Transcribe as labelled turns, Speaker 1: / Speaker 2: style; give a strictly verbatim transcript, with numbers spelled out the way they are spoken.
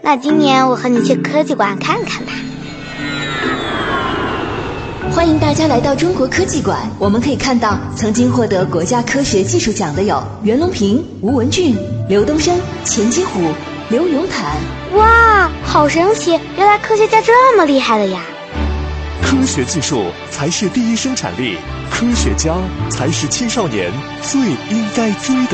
Speaker 1: 那今年我和你去科技馆看看吧。
Speaker 2: 欢迎大家来到中国科技馆，我们可以看到曾经获得国家科学技术奖的有袁隆平、吴文俊、刘东升、钱金虎、刘永坦。
Speaker 1: 哇，好神奇，原来科学家这么厉害的呀。
Speaker 3: 科学技术才是第一生产力，科学家才是青少年最应该追的